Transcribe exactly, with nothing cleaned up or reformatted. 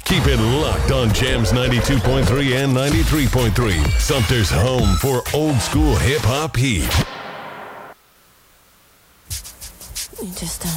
Keep it locked on Jams ninety-two point three and ninety-three point three. Sumter's home for old school hip hop heat. We just don't